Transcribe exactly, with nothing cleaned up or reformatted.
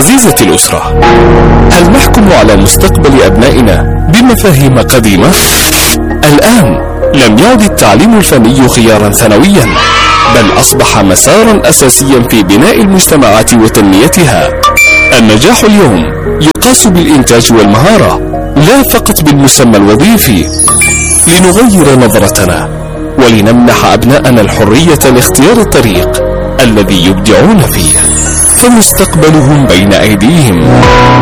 عزيزتي الأسرة، هل نحكم على مستقبل أبنائنا بمفاهيم قديمة؟ الآن لم يعد التعليم الفني خيارا ثانويا، بل أصبح مسارا أساسيا في بناء المجتمعات وتنميتها. النجاح اليوم يقاس بالإنتاج والمهارة، لا فقط بالمسمى الوظيفي. لنغير نظرتنا ولنمنح أبناءنا الحرية لاختيار الطريق الذي يبدعون فيه، فمستقبلهم بين أيديهم.